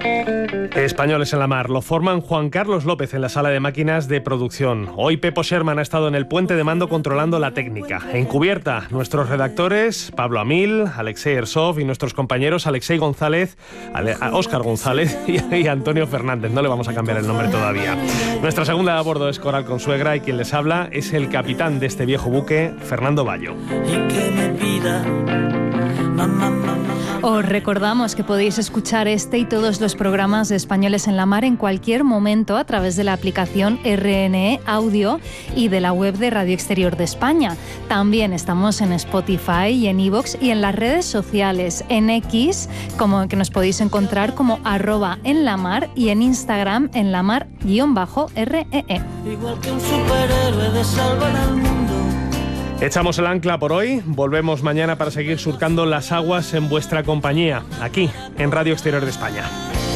Españoles en la mar. Lo forman Juan Carlos López en la sala de máquinas de producción. Hoy Pepo Sherman ha estado en el puente de mando controlando la técnica. En cubierta, nuestros redactores Pablo Amil, Alexei Ersov y nuestros compañeros Alexei González, Óscar González y Antonio Fernández. No le vamos a cambiar el nombre todavía. Nuestra segunda a bordo es Coral Consuegra y quien les habla es el capitán de este viejo buque, Fernando Bayo. Os recordamos que podéis escuchar este y todos los programas de Españoles en la Mar en cualquier momento a través de la aplicación RNE Audio y de la web de Radio Exterior de España. También estamos en Spotify y en iVoox y en las redes sociales, en X, como que nos podéis encontrar como @enlamar y en Instagram enlamar_REE. Igual que un superhéroe de salvar al mundo. Echamos el ancla por hoy, volvemos mañana para seguir surcando las aguas en vuestra compañía, aquí, en Radio Exterior de España.